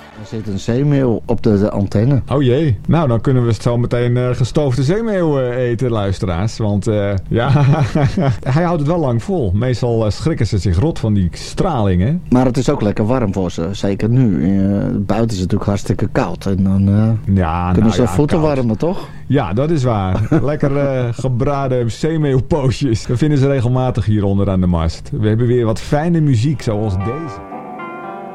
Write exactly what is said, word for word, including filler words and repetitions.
Er zit een zeemeeuw op de, de antenne. Oh jee. Nou, dan kunnen we zo meteen uh, gestoofde zeemeeuw uh, eten, luisteraars. Want uh, ja, hij houdt het wel lang vol. Meestal uh, schrikken ze zich rot van die straling, hè? Maar het is ook lekker warm voor ze. Zeker nu. Uh, buiten is het natuurlijk hartstikke koud. En dan uh, ja, kunnen nou, ze ja, voeten koud. warmen, toch? Ja, dat is waar. Lekker uh, gebraden zeemeeuwpootjes. We vinden ze regelmatig hier onder aan de mast. We hebben weer wat fijne muziek, zoals deze.